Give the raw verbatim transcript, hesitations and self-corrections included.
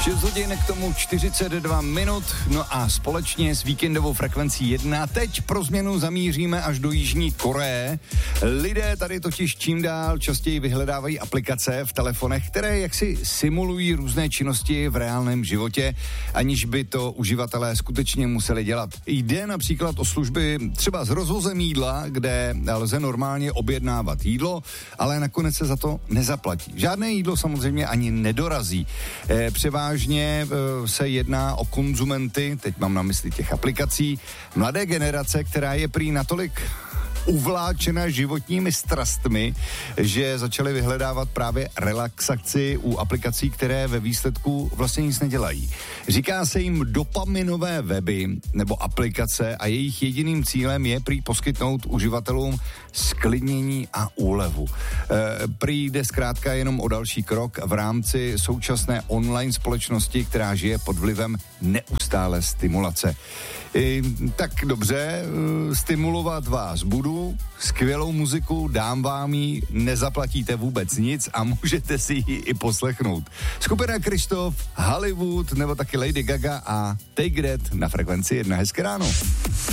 šest hodin k tomu čtyřicet dva minut, no a společně s víkendovou frekvencí jedna teď pro změnu zamíříme až do Jižní Koreje. Lidé tady totiž čím dál častěji vyhledávají aplikace v telefonech, které jaksi simulují různé činnosti v reálném životě, aniž by to uživatelé skutečně museli dělat. Jde například o služby třeba s rozvozem jídla, kde lze normálně objednávat jídlo, ale nakonec se za to nezaplatí. Žádné jídlo samozřejmě ani nedorazí. E, převážně e, se jedná o konzumenty, teď mám na mysli těch aplikací, mladé generace, která je prý natolik uvláčena životními strastmi, že začali vyhledávat právě relaxaci u aplikací, které ve výsledku vlastně nic nedělají. Říká se jim dopaminové weby nebo aplikace a jejich jediným cílem je prý poskytnout uživatelům sklidnění a úlevu. E, prý jde zkrátka jenom o další krok v rámci současné online společnosti, která žije pod vlivem neustále stimulace. E, tak dobře, e, stimulovat vás budu, skvělou muziku, dám vám ji, nezaplatíte vůbec nic a můžete si ji i poslechnout. Skupina Krištof, Hollywood nebo taky Lady Gaga a Take That na frekvenci jedna. Hezké ráno.